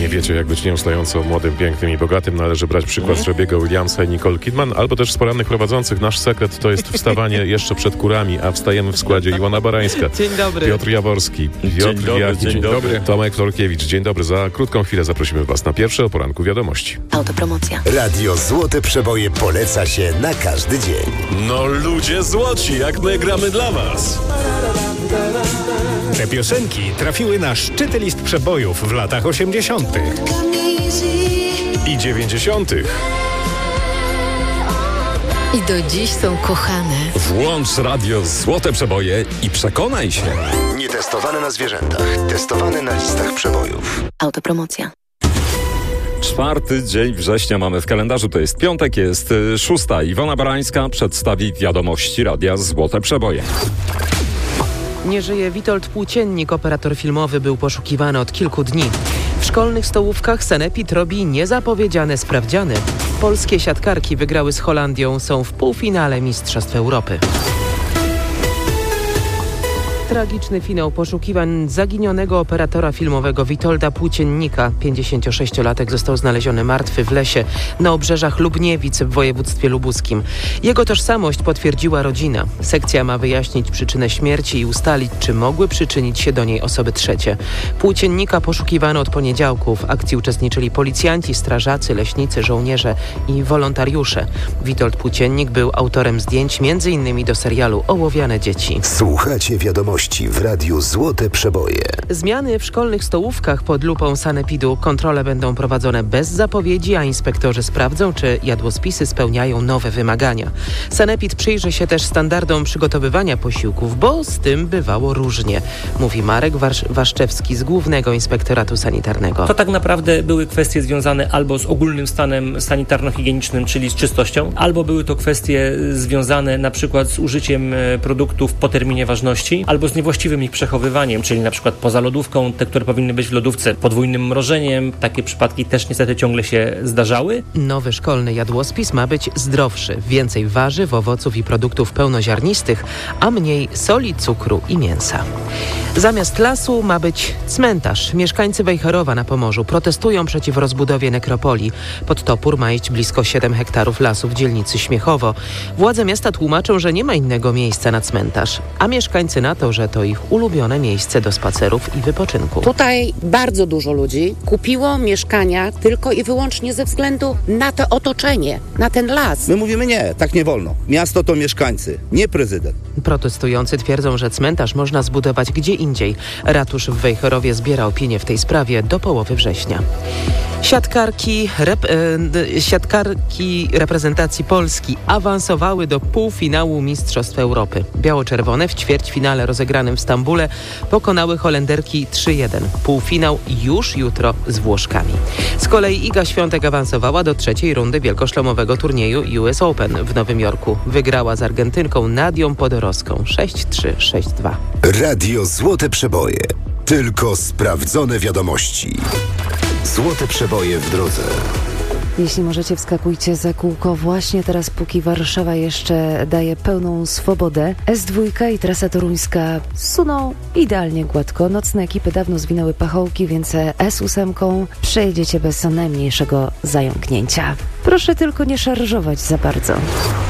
wiecie, jak być nieustająco młodym, pięknym i bogatym, należy brać przykład z Robbie'ego Williamsa i Nicole Kidman, albo też z porannych prowadzących. Nasz sekret to jest wstawanie jeszcze przed kurami, a wstajemy w składzie Iwona Barańska, Dzień dobry. Piotr Jaworski, Dzień dobry. Tomek Florkiewicz. Dzień dobry. Za krótką chwilę zaprosimy Was na pierwsze o poranku wiadomości. Autopromocja. Radio Złote Przeboje poleca się na każdy dzień. No ludzie złoci, jak my gramy dla was. Te piosenki trafiły na szczyty list przebojów w latach 80. I 90. I do dziś są kochane. Włącz radio Złote Przeboje i przekonaj się. Nietestowane na zwierzętach, testowane na listach przebojów. Autopromocja. 4 dzień września mamy w kalendarzu, to jest piątek, jest 6. Iwona Barańska przedstawi wiadomości radia Złote Przeboje. Nie żyje Witold Płóciennik, operator filmowy, był poszukiwany od kilku dni. W szkolnych stołówkach Sanepid robi niezapowiedziane sprawdziany. Polskie siatkarki wygrały z Holandią, są w półfinale Mistrzostw Europy. Tragiczny finał poszukiwań zaginionego operatora filmowego Witolda Płóciennika. 56-latek został znaleziony martwy w lesie na obrzeżach Lubniewic w województwie lubuskim. Jego tożsamość potwierdziła rodzina. Sekcja ma wyjaśnić przyczynę śmierci i ustalić, czy mogły przyczynić się do niej osoby trzecie. Płóciennika poszukiwano od poniedziałku. W akcji uczestniczyli policjanci, strażacy, leśnicy, żołnierze i wolontariusze. Witold Płóciennik był autorem zdjęć m.in. do serialu Ołowiane dzieci. Słuchacie wiadomości w Radiu Złote Przeboje. Zmiany w szkolnych stołówkach pod lupą Sanepidu. Kontrole będą prowadzone bez zapowiedzi, a inspektorzy sprawdzą, czy jadłospisy spełniają nowe wymagania. Sanepid przyjrzy się też standardom przygotowywania posiłków, bo z tym bywało różnie, mówi Marek Waszczewski z Głównego Inspektoratu Sanitarnego. To tak naprawdę były kwestie związane albo z ogólnym stanem sanitarno-higienicznym, czyli z czystością, albo były to kwestie związane na przykład z użyciem produktów po terminie ważności, albo z niewłaściwym ich przechowywaniem, czyli na przykład poza lodówką, te, które powinny być w lodówce, podwójnym mrożeniem. Takie przypadki też niestety ciągle się zdarzały. Nowy szkolny jadłospis ma być zdrowszy. Więcej warzyw, owoców i produktów pełnoziarnistych, a mniej soli, cukru i mięsa. Zamiast lasu ma być cmentarz. Mieszkańcy Wejherowa na Pomorzu protestują przeciw rozbudowie nekropolii. Pod topór ma iść blisko 7 hektarów lasu w dzielnicy Śmiechowo. Władze miasta tłumaczą, że nie ma innego miejsca na cmentarz, a mieszkańcy na to, że to ich ulubione miejsce do spacerów i wypoczynku. Tutaj bardzo dużo ludzi kupiło mieszkania tylko i wyłącznie ze względu na to otoczenie, na ten las. My mówimy nie, tak nie wolno. Miasto to mieszkańcy, nie prezydent. Protestujący twierdzą, że cmentarz można zbudować gdzie indziej. Ratusz w Wejherowie zbiera opinie w tej sprawie do połowy września. Siatkarki reprezentacji Polski awansowały do półfinału Mistrzostw Europy. Biało-czerwone w ćwierćfinale rozegranym w Stambule pokonały Holenderki 3-1. Półfinał już jutro z Włoszkami. Z kolei Iga Świątek awansowała do trzeciej rundy wielkoszlemowego turnieju US Open w Nowym Jorku. Wygrała z Argentynką Nadią Podorowską 6-3, 6-2. Radio Złote Przeboje. Tylko sprawdzone wiadomości. Złote Przeboje w drodze. Jeśli możecie, wskakujcie za kółko właśnie teraz, póki Warszawa jeszcze daje pełną swobodę. S2 i trasa toruńska suną idealnie gładko. Nocne ekipy dawno zwinęły pachołki, więc S8 przejedziecie bez najmniejszego zająknięcia. Proszę tylko nie szarżować za bardzo.